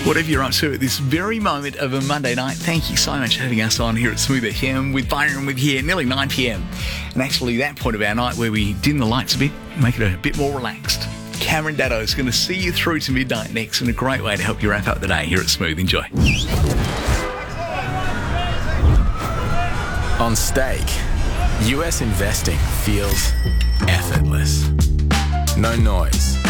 Whatever you're up to at this very moment of a Monday night, thank you so much for having us on here at Smooth FM with Byron with here, nearly 9 p.m. And actually that point of our night where we dim the lights a bit, make it a bit more relaxed. Cameron Daddo is going to see you through to midnight next, and a great way to help you wrap up the day here at Smooth. Enjoy. On Stake, US investing feels effortless. No noise,